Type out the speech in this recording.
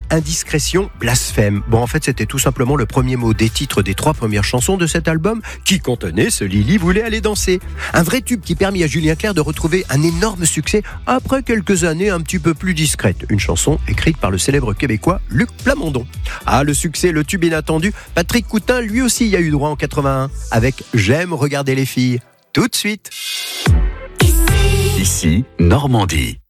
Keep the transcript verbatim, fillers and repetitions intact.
indiscrétion, blasphème. Bon, en fait, c'était tout simplement le premier mot des titres des trois premières chansons de cet album qui contenait ce Lily voulait aller danser. Un vrai tube qui permit à Julien Clerc de retrouver un énorme succès après quelques années un petit peu plus discrètes. Une chanson écrite par le célèbre Québécois Luc Plamondon. Ah, le succès, le tube inattendu, Patrick Coutin, lui aussi, y a eu droit en quatre-vingt-un avec J'aime regarder les filles. Tout de suite. Ici, Normandie.